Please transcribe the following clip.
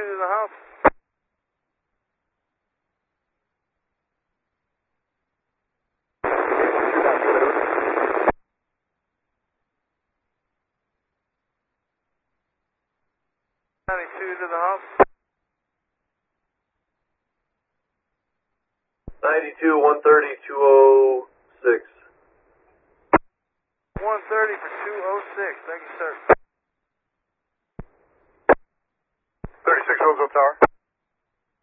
to the house. To the house. 92, 130, 206. 130 for 206. Thank you, sir. 36 Roseville Tower.